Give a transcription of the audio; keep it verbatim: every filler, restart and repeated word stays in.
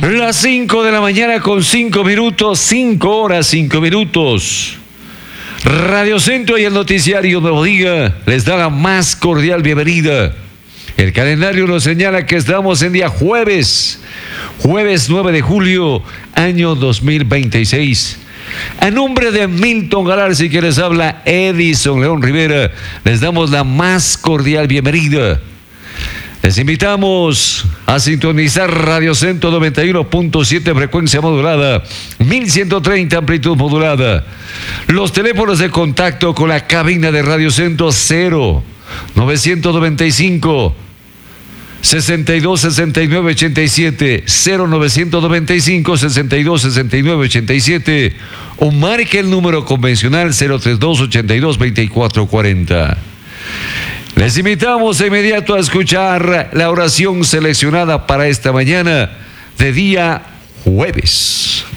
Las cinco de la mañana con cinco minutos, cinco horas, cinco minutos. Radio Centro y el noticiario Nuevo Día les da la más cordial bienvenida. El calendario nos señala que estamos en día jueves, jueves nueve de julio, año dos mil veintiséis. A nombre de Milton Galarza, que les habla Edison León Rivera, les damos la más cordial bienvenida. Les invitamos a sintonizar Radio Centro noventa y uno punto siete, frecuencia modulada, mil ciento treinta, amplitud modulada. Los teléfonos de contacto con la cabina de Radio Centro: cero novecientos noventa y cinco, sesenta y dos, sesenta y nueve, ochenta y siete, cero novecientos noventa y cinco, sesenta y dos, sesenta y nueve, ochenta y siete, o marque el número convencional cero treinta y dos, ochenta y dos, veinticuatro cuarenta. Les invitamos de inmediato a escuchar la oración seleccionada para esta mañana de día jueves.